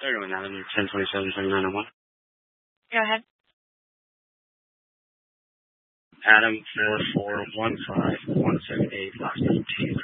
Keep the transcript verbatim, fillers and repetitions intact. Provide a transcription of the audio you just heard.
Third one, Adam, ten twenty-seven twenty-nine oh one. Go ahead. Adam, four four one five one seven eight, last name Taylor.